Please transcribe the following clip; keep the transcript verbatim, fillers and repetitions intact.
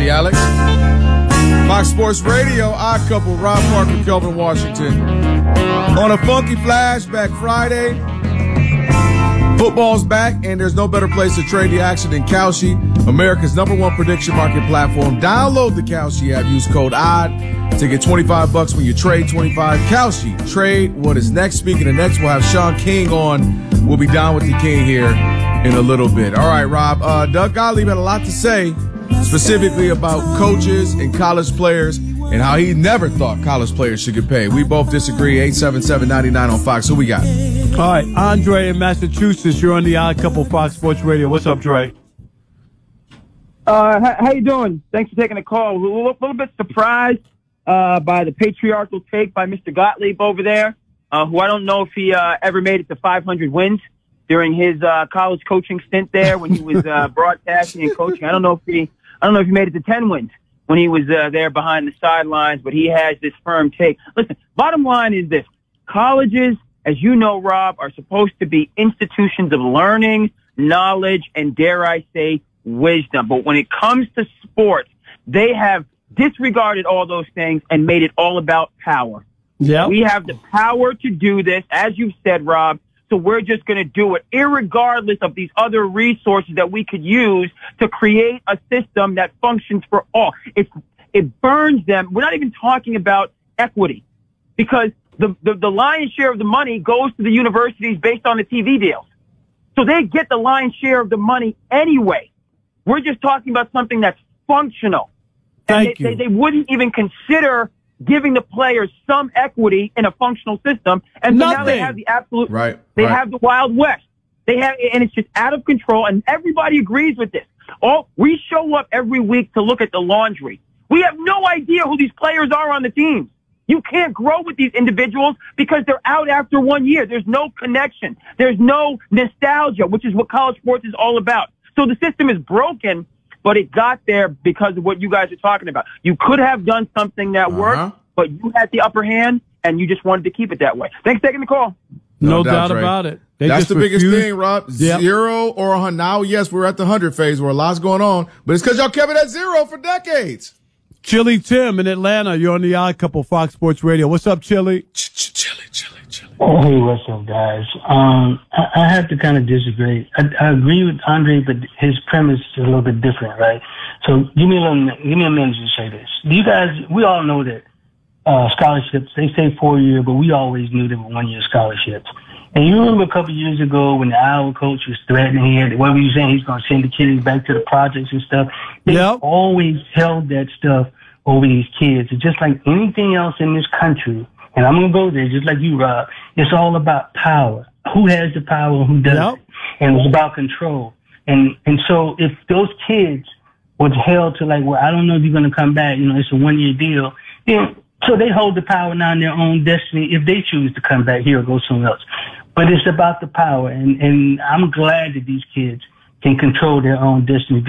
Alex. Fox Sports Radio, Odd Couple, Rob Parker, Kelvin Washington. On a funky flashback Friday, football's back, and there's no better place to trade the action than Kalshi, America's number one prediction market platform. Download the Kalshi app. Use code ODD to get twenty-five bucks when you trade twenty-five. Kalshi, trade what is next. Speaking of next, we'll have Sean King on. We'll be down with the King here in a little bit. All right, Rob. Uh, Doug Gottlieb had a lot to say, specifically about coaches and college players and how he never thought college players should get paid. We both disagree. eight seven seven, nine nine on Fox. Who we got? All right, Andre in Massachusetts. You're on the Odd Couple Fox Sports Radio. What's up, Dre? Uh, how, how you doing? Thanks for taking the call. A little, little bit surprised uh, by the patriarchal take by Mister Gottlieb over there, uh, who I don't know if he uh, ever made it to five hundred wins during his uh, college coaching stint there when he was uh, broadcasting and coaching. I don't know if he, I don't know if he made it to ten wins when he was uh, there behind the sidelines, but he has this firm take. Listen, bottom line is this: colleges, as you know, Rob, are supposed to be institutions of learning, knowledge, and dare I say, wisdom. But when it comes to sports, they have disregarded all those things and made it all about power. Yeah, we have the power to do this, as you've said, Rob. So we're just going to do it, irregardless of these other resources that we could use to create a system that functions for all. It it burns them. We're not even talking about equity, because the, the the lion's share of the money goes to the universities based on the T V deals. So they get the lion's share of the money anyway. We're just talking about something that's functional. And Thank they, you. They, they wouldn't even consider giving the players some equity in a functional system. And so now they have the absolute, right, they right. have the Wild West. They have, and it's just out of control, and everybody agrees with this. Oh, we show up every week to look at the laundry. We have no idea who these players are on the teams. You can't grow with these individuals because they're out after one year. There's no connection. There's no nostalgia, which is what college sports is all about. So the system is broken, but it got there because of what you guys are talking about. You could have done something that uh-huh. worked, but you had the upper hand, and you just wanted to keep it that way. Thanks for taking the call. No, No doubt, doubt about it. They That's just the biggest refuse- thing, Rob. Yep. Zero or a hundred. Now, yes, we're at the hundred phase where a lot's going on, but it's because y'all kept it at zero for decades. Chili Tim in Atlanta. You're on the Odd Couple Fox Sports Radio. What's up, Chili? Chili, chili, chili. Oh, hey, what's up, guys? Um, I, I have to kind of disagree. I, I agree with Andre, but his premise is a little bit different, right? So give me a little, give me a minute to say this. Do you guys? We all know that uh, scholarships. They say four year, but we always knew they were one year scholarships. And you remember a couple of years ago when the Iowa coach was threatening, he had, what were you saying? He's going to send the kids back to the projects and stuff. They Yep. always held that stuff over these kids. It's just like anything else in this country. And I'm going to go there just like you, Rob. It's all about power. Who has the power and who doesn't? Yep. And it's about control. And, and so if those kids was held to like, well, I don't know if you're going to come back, you know, it's a one year deal, then so they hold the power now in their own destiny if they choose to come back here or go somewhere else. But it's about the power, and, and I'm glad that these kids can control their own destiny.